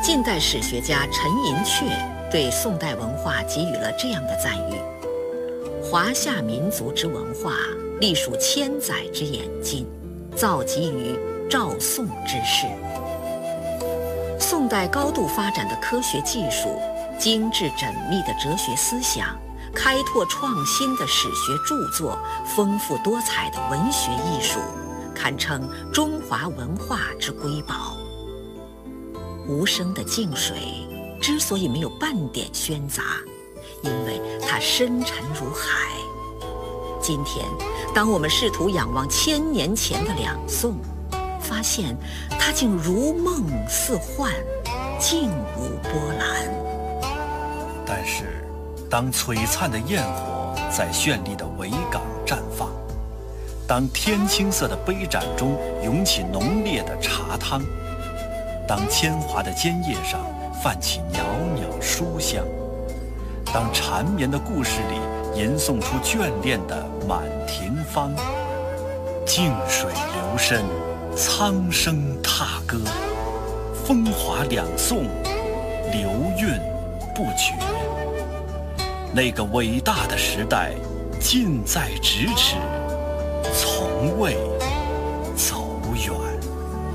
近代史学家陈寅恪对宋代文化给予了这样的赞誉：华夏民族之文化，历数千载之演进，造极于赵宋之世。宋代高度发展的科学技术、精致缜密的哲学思想、开拓创新的史学著作、丰富多彩的文学艺术，堪称中华文化之瑰宝。无声的静水之所以没有半点喧杂，因为它深沉如海。今天，当我们试图仰望1000年前的两宋，发现它竟如梦似幻，静无波澜。 但是，当璀璨的焰火在绚丽的维港绽放，当天青色的杯盏中涌起浓烈的茶汤，当铅华的尖叶上泛起袅袅书香，当缠绵的故事里吟诵出眷恋的满庭芳，静水流深，苍生踏歌，风华两宋，流韵不绝。那个伟大的时代近在咫尺，从未走远。